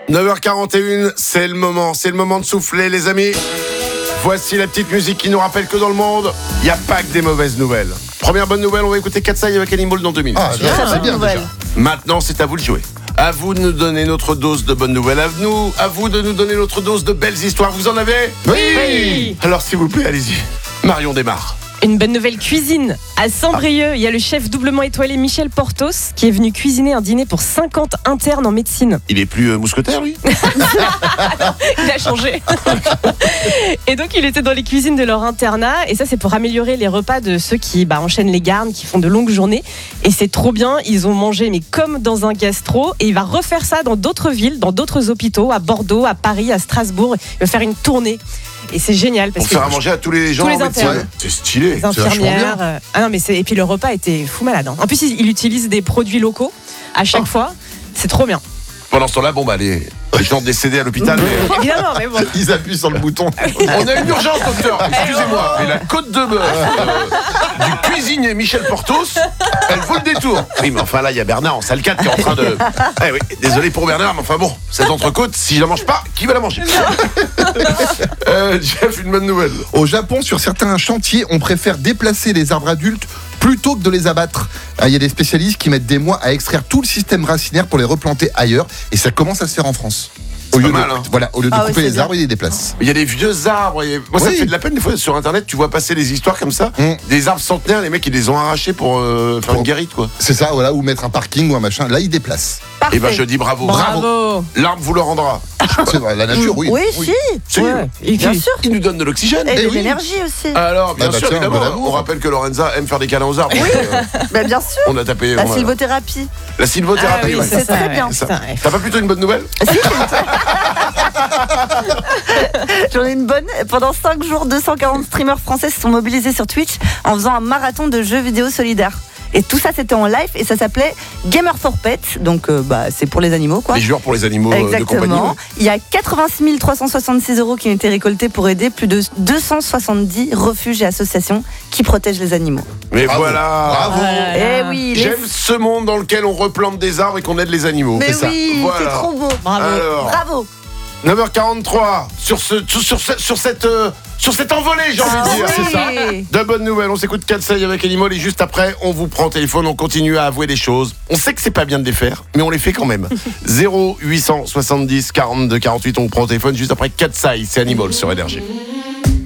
9h41, c'est le moment de souffler les amis. Voici la petite musique qui nous rappelle que dans le monde, il n'y a pas que des mauvaises nouvelles. Première bonne nouvelle, on va écouter Katsai avec Animal dans 2 minutes. Ah, c'est bien déjà. Maintenant, c'est à vous de jouer. À vous de nous donner notre dose de bonnes nouvelles. À vous de nous donner notre dose de belles histoires. Vous en avez ? Oui. Alors s'il vous plaît, allez-y. Marion démarre. Une bonne nouvelle cuisine. À Saint-Brieuc, il y a le chef doublement étoilé Michel Portos qui est venu cuisiner un dîner pour 50 internes en médecine. Il est plus mousquetaire, lui ? Il a changé. Et donc, il était dans les cuisines de leur internat. Et ça, c'est pour améliorer les repas de ceux qui enchaînent les gardes, qui font de longues journées. Et c'est trop bien. Ils ont mangé, mais comme dans un gastro. Et il va refaire ça dans d'autres villes, dans d'autres hôpitaux, à Bordeaux, à Paris, à Strasbourg. Il va faire une tournée. Et c'est génial. Parce pour faire à manger à tous les gens en médecine. internes. C'est stylé. Les infirmières. Et puis le repas était fou malade. En plus, il utilise des produits locaux à chaque fois. C'est trop bien. Pendant ce temps-là, les gens décédés à l'hôpital. Mais... Évidemment, mais bon. Ils appuient sur le bouton. On a une urgence, docteur. Excusez-moi. Mais la côte de bœuf du cuisinier Michel Portos, elle vaut le détour. Oui, mais enfin là, il y a Bernard en salle 4 qui est en train de... Eh oui, désolé pour Bernard, mais enfin bon, cette entrecôte, si je la mange pas, qui va la manger ? Jeff, une bonne nouvelle. Au Japon, sur certains chantiers, on préfère déplacer les arbres adultes plutôt que de les abattre. Il y a des spécialistes qui mettent des mois à extraire tout le système racinaire pour les replanter ailleurs. Et ça commence à se faire en France. Au lieu de couper les arbres, ils les déplacent. Il y a des vieux arbres. Moi, ça me fait de la peine des fois sur Internet. Tu vois passer des histoires comme ça. Des arbres centenaires, les mecs, ils les ont arrachés pour faire une guérite, quoi. C'est ça, ou mettre un parking ou un machin. Là, ils déplacent. Et je dis bravo. L'arbre vous le rendra. C'est vrai, la nature, oui. Oui, si. Ouais. Et Bien puis, sûr. Il nous donne de l'oxygène. Et de l'énergie aussi. Alors, bien sûr, tiens, évidemment. bon amour. On rappelle que Lorenza aime faire des câlins aux arbres. Bien sûr. On a tapé. La sylvothérapie. La sylvothérapie, Ah oui, ouais. c'est très bien. C'est ça. T'as pas plutôt une bonne nouvelle ? J'en ai une bonne. Pendant 5 jours, 240 streamers français se sont mobilisés sur Twitch en faisant un marathon de jeux vidéo solidaires. Et tout ça, c'était en live et ça s'appelle Gamer for Pets. Donc, c'est pour les animaux, quoi. Les joueurs pour les animaux de compagnie. Exactement. Il y a 86 366 € qui ont été récoltés pour aider plus de 270 refuges et associations qui protègent les animaux. Mais Bravo. voilà. Bravo. Eh oui, J'aime ce monde dans lequel on replante des arbres et qu'on aide les animaux. Mais C'est oui, ça. Voilà. c'est trop beau. Alors, Bravo. 9h43 sur cette envolée, j'ai envie de dire. oui. C'est ça. De bonnes nouvelles. On s'écoute Katsai avec Animal et juste après, on vous prend au téléphone, on continue à avouer des choses. On sait que c'est pas bien de les faire, mais on les fait quand même. 0870 42 48, on vous prend au téléphone juste après Katsai, c'est Animal sur Énergie.